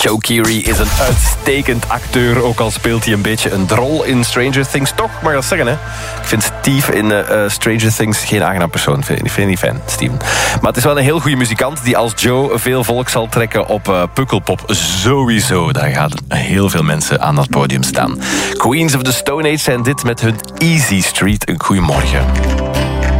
Joe Keery is een uitstekend acteur, ook al speelt hij een beetje een drol in Stranger Things. Toch, mag ik dat zeggen, hè? Ik vind Steve in Stranger Things geen aangenaam persoon. Ik vind hem niet fijn, Steven. Maar het is wel een heel goede muzikant die als Joe veel volk zal trekken op Pukkelpop. Sowieso, daar gaan heel veel mensen aan dat podium staan. Queens of the Stone Age zijn dit met hun Easy Street. Een goeiemorgen.